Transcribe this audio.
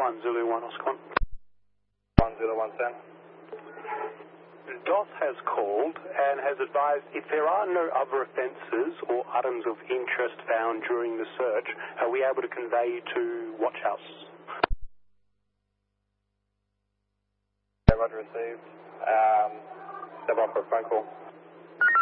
1 Zulu 1 Oscar 1. 10110. DOS has called and has advised if there are no other offences or items of interest found during the search, are we able to convey you to Watch House? Roger received. Step up for a phone call.